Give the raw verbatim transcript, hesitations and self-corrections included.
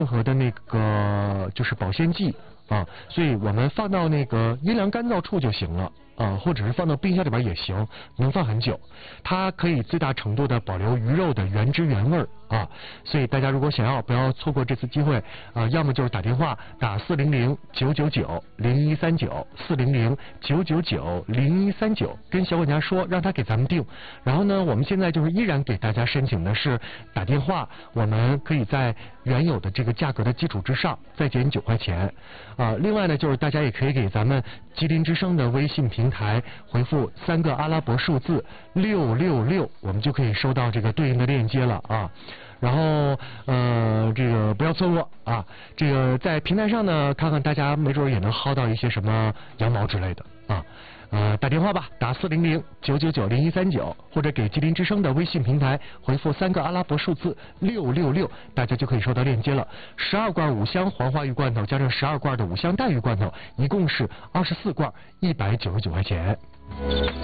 任何的那个就是保鲜剂啊，所以我们放到那个阴凉干燥处就行了啊，或者是放到冰箱里边也行，能放很久。它可以最大程度的保留鱼肉的原汁原味啊，所以大家如果想要，不要错过这次机会啊，要么就是打电话打四零零九九九零一三九四零零九九九零一三九，跟小管家说让他给咱们订。然后呢，我们现在就是依然给大家申请的是打电话，我们可以在原有的这个价格的基础之上再减九块钱啊。另外呢，就是大家也可以给咱们吉林之声的微信平台回复三个阿拉伯数字六六六，我们就可以收到这个对应的链接了啊。然后呃，这个不要错过啊！这个在平台上呢，看看大家没准也能薅到一些什么羊毛之类的啊。呃，打电话吧，打四零零九九九零一三九，或者给吉林之声的微信平台回复三个阿拉伯数字六六六，大家就可以收到链接了。十二罐五香黄花鱼罐头加上十二罐的五香带鱼罐头，一共是二十四罐，一百九十九块钱。